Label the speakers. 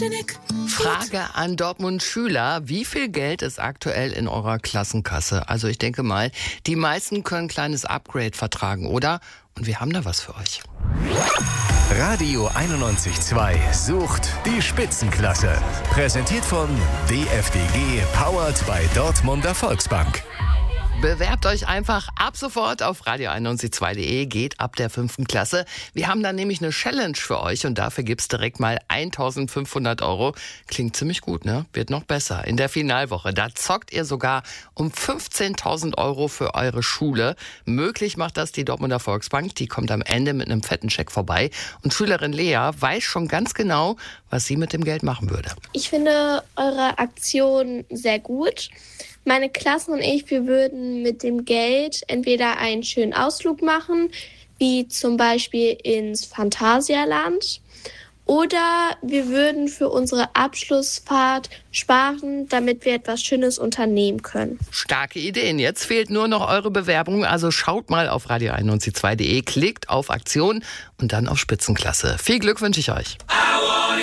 Speaker 1: Frage an Dortmund-Schüler. Wie viel Geld ist aktuell in eurer Klassenkasse? Also ich denke mal, die meisten können ein kleines Upgrade vertragen, oder? Und wir haben da was für euch.
Speaker 2: Radio 91.2 sucht die Spitzenklasse. Präsentiert von DFDG, powered by Dortmunder Volksbank.
Speaker 1: Bewerbt euch einfach ab sofort auf radio912.de, geht ab der 5. Klasse. Wir haben dann nämlich eine Challenge für euch und dafür gibt's direkt mal 1.500 €. Klingt ziemlich gut, ne? Wird noch besser. In der Finalwoche, da zockt ihr sogar um 15.000 € für eure Schule. Möglich macht das die Dortmunder Volksbank. Die kommt am Ende mit einem fetten Scheck vorbei. Und Schülerin Lea weiß schon ganz genau, was sie mit dem Geld machen würde.
Speaker 3: Ich finde eure Aktion sehr gut. Meine Klassen und ich, wir würden mit dem Geld entweder einen schönen Ausflug machen, wie zum Beispiel ins Phantasialand, oder wir würden für unsere Abschlussfahrt sparen, damit wir etwas Schönes unternehmen können.
Speaker 1: Starke Ideen. Jetzt fehlt nur noch eure Bewerbung. Also schaut mal auf radio912.de, klickt auf Aktion und dann auf Spitzenklasse. Viel Glück wünsche ich euch.